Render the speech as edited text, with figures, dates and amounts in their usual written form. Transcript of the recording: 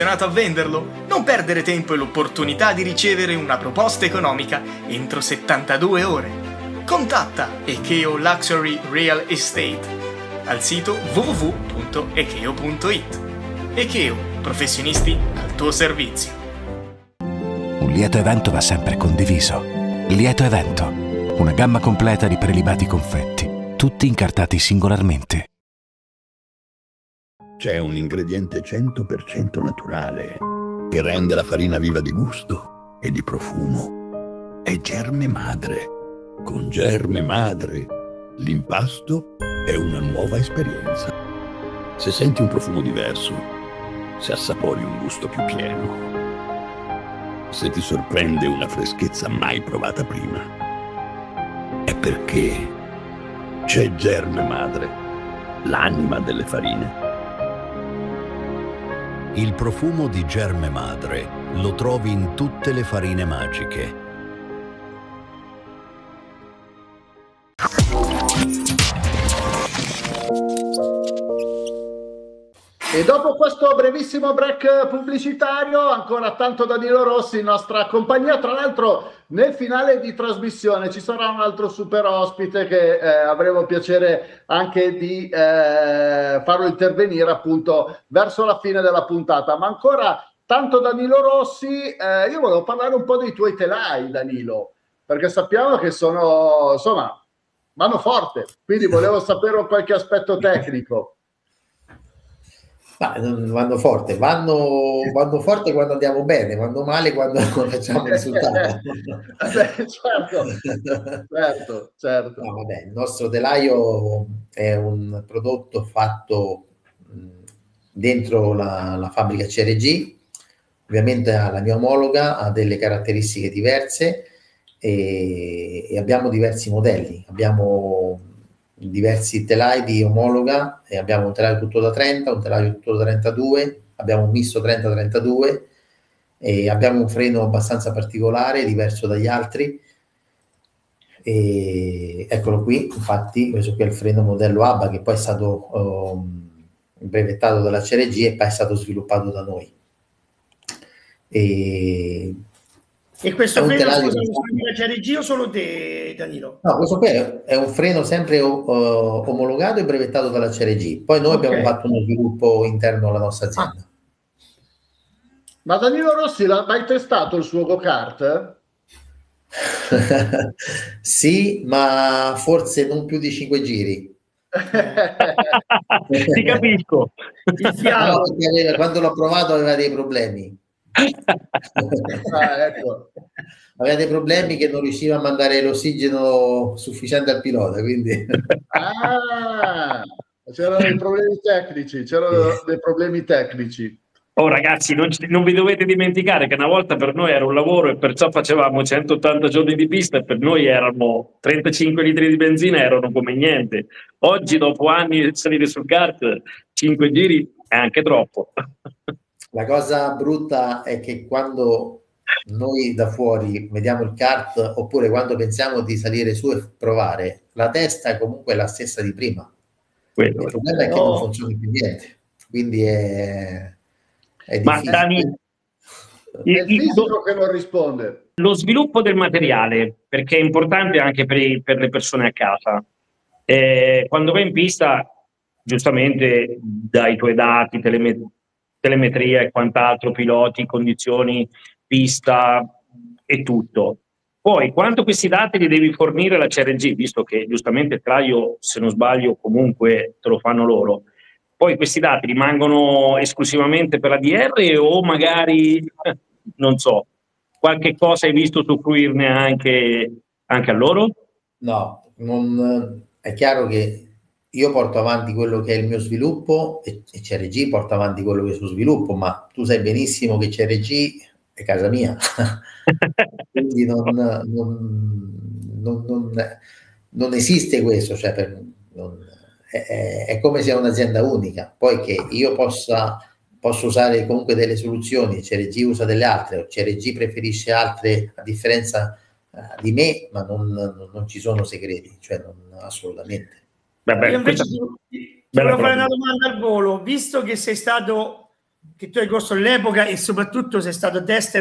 A venderlo, non perdere tempo e l'opportunità di ricevere una proposta economica entro 72 ore. Contatta Ekeo Luxury Real Estate al sito www.ekeo.it. Ekeo, professionisti al tuo servizio. Un lieto evento va sempre condiviso. Lieto evento, una gamma completa di prelibati confetti, tutti incartati singolarmente. C'è un ingrediente 100% naturale che rende la farina viva di gusto e di profumo. È Germe Madre. Con Germe Madre l'impasto è una nuova esperienza. Se senti un profumo diverso, se assapori un gusto più pieno, se ti sorprende una freschezza mai provata prima, è perché c'è Germe Madre, l'anima delle farine. Il profumo di Germe Madre lo trovi in tutte le farine magiche. E dopo questo brevissimo break pubblicitario, ancora tanto Danilo Rossi in nostra compagnia. Tra l'altro nel finale di trasmissione ci sarà un altro super ospite che avremo piacere anche di farlo intervenire appunto verso la fine della puntata. Ma ancora tanto Danilo Rossi, io volevo parlare un po' dei tuoi telai, Danilo, perché sappiamo che sono, insomma, vanno forte, quindi volevo sapere qualche aspetto tecnico. Ma vanno forte quando andiamo bene, vanno male quando non facciamo il risultato. certo. No, vabbè, il nostro telaio è un prodotto fatto dentro la fabbrica CRG, ovviamente la mia omologa ha delle caratteristiche diverse e abbiamo diversi modelli, abbiamo diversi telai di omologa e abbiamo un telaio tutto da 30, un telaio tutto da 32, abbiamo un misto 30-32 e abbiamo un freno abbastanza particolare, diverso dagli altri e eccolo qui, infatti questo qui è il freno modello ABBA che poi è stato brevettato dalla CRG e poi è stato sviluppato da noi. E questo freno, scusa, lo la CRG o solo te, Danilo? No, questo qui è un freno sempre omologato e brevettato dalla CRG. Poi noi abbiamo fatto uno sviluppo interno alla nostra azienda. Ma Danilo Rossi, l'ha mai testato il suo go-kart? Sì, ma forse non più di 5 giri. Ti capisco. No, quando l'ho provato aveva dei problemi. Ecco. Aveva dei problemi che non riusciva a mandare l'ossigeno sufficiente al pilota, quindi c'erano dei problemi tecnici. Oh ragazzi, non vi dovete dimenticare che una volta per noi era un lavoro e perciò facevamo 180 giorni di pista e per noi erano 35 litri di benzina, erano come niente. Oggi, dopo anni di salire sul kart, 5 giri è anche troppo. La cosa brutta è che quando noi da fuori vediamo il kart oppure quando pensiamo di salire su e provare, la testa è comunque la stessa di prima. Il problema è che non funziona più niente, quindi è difficile. Ma Dani, è il fisico che non risponde. Lo sviluppo del materiale, perché è importante anche per le persone a casa. Quando vai in pista, giustamente dai i tuoi dati, telemetria e quant'altro, piloti, condizioni, pista e tutto. Poi, quanto questi dati li devi fornire alla CRG, visto che giustamente il telaio, se non sbaglio, comunque te lo fanno loro. Poi questi dati rimangono esclusivamente per la DR o magari, non so, qualche cosa hai visto usufruirne anche a loro? No, è chiaro che io porto avanti quello che è il mio sviluppo e CRG porta avanti quello che è il suo sviluppo, ma tu sai benissimo che CRG è casa mia. Quindi non esiste questo, cioè è come se è un'azienda unica. Poi che io posso usare comunque delle soluzioni, CRG usa delle altre, CRG preferisce altre a differenza di me, ma non ci sono segreti, cioè assolutamente. Io invece ti volevo fare una domanda al volo, visto che sei stato che tu hai corso all'epoca e soprattutto sei stato tester